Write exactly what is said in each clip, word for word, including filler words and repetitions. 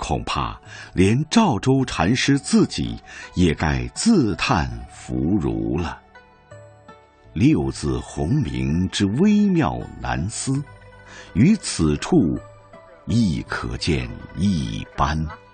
恐怕连赵州禅师自己也该自叹弗如了。六字洪名之微妙难思，于此处亦可见一斑。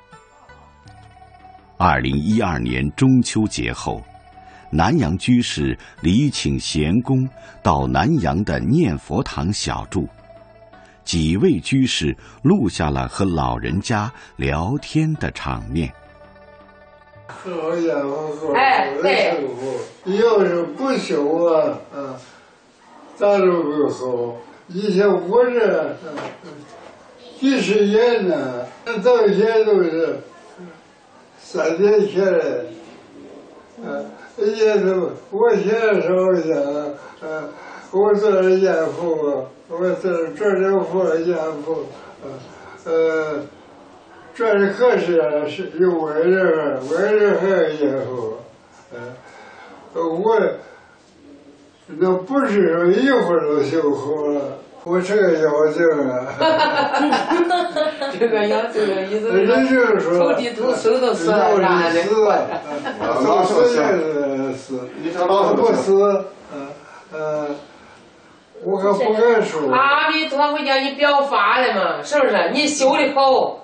二零一二年中秋节后，南阳居士礼请贤公到南阳的念佛堂小住，几位居士录下了和老人家聊天的场面。 好家伙，哎，对，要是不修啊，啊，咋都不好。以前我这几十年呢，到现在都是三年前来，啊，也都我现在说一下，啊，我做了严父，我做做了佛严父，啊，呃。这是可是是有为人，为人还有严父，呃，我那不是说一会儿就修好了，我这个要求啊， 这个要求意思是说头地头手都死了啥的， 老死也是死，老不死，嗯呃，我可不敢说。 阿弥陀佛叫你表法了嘛，是不是？你修的好。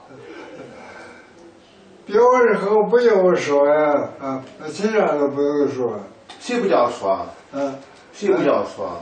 表示好不要说呀，啊，其他都不用说。 谁不叫说？ 嗯， 谁不叫说？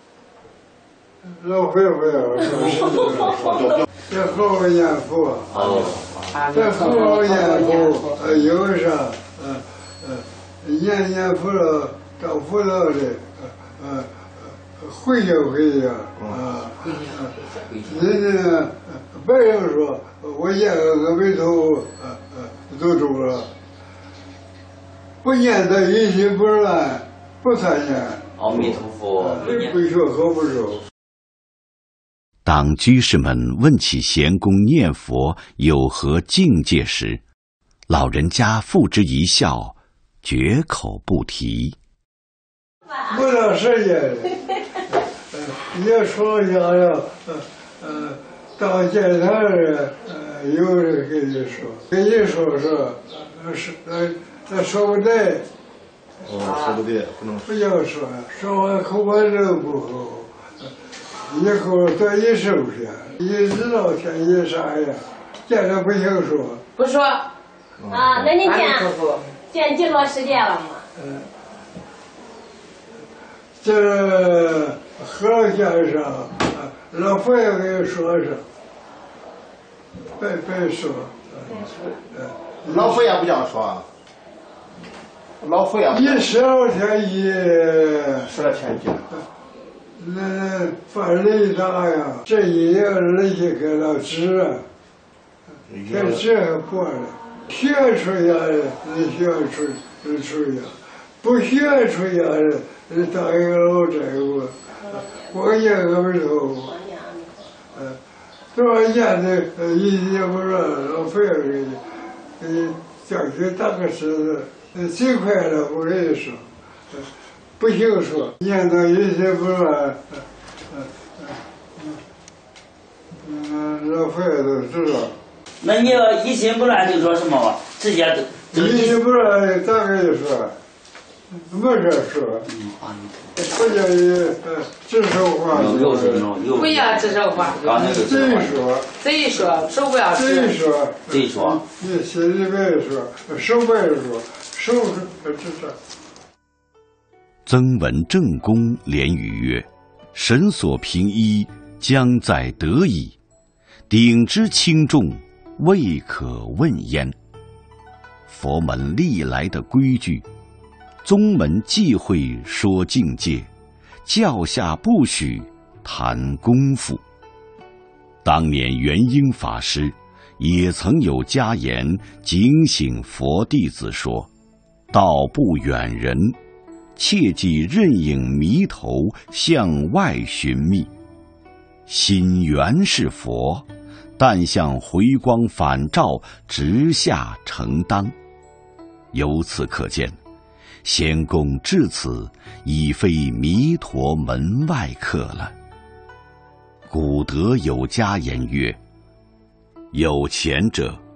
老会不要说，谁不要说？这好好念佛，这好好念佛，呃，有啥，呃呃，念念佛了，找佛了的，呃呃，回应回应啊，人家别人说我念个阿弥陀佛，呃呃。都中了，不念的一心不乱，不参念。 阿弥陀佛， 不学和不熟。 当居士们问起贤公念佛有何境界时，老人家付之一笑，绝口不提。 不到时间，也说想要，呃呃，当检查人。有人跟你说，跟你说说，是呃，他说不对， 哦，说不对，不能不要说，说完口把肉不好，以后多一收拾，你知道天气啥样，见着不行说， 不说， 啊，那你见见几多时间了吗？ 嗯，这和先生，老佛爷给你说说。别别说， 老佛爷不叫说，老佛爷一十二天一十二天一， 那范围大呀，这一年人家给他治，这治还过了，学出来的人学出人出呀，不学出来的人当一个老债务，我也个不头，嗯。多少年的呃，一也不说老费儿给你，给你叫去打个石子，呃，最快了我跟你说，呃，不行说，念到一些不乱，呃呃嗯嗯，老费儿都知道。 那你要一心不乱就说什么吧？直接都。一心不乱咋跟你说？没事说。嗯啊。不叫你呃指手画脚， 不要指手画脚。 贼说， 贼说，手不要指。 贼说， 贼说。 你心里边说，手不要说，手指指。 曾闻正公连语曰：“神所凭依，将在得矣；鼎之轻重，未可问焉。”佛门历来的规矩。宗门忌讳说境界，教下不许谈功夫。当年元英法师也曾有家言警醒佛弟子说：“道不远人，切忌任影迷头向外寻觅。心原是佛，但向回光返照直下承当。”由此可见，仙公至此已非弥陀门外客了。古德有家言曰：“有钱者